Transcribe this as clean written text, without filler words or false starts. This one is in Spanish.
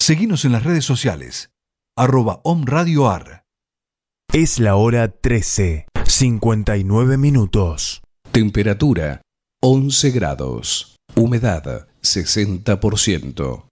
Seguinos en las redes sociales, @omradioar. Es la hora 13:59. Temperatura 11 grados. Humedad 60%.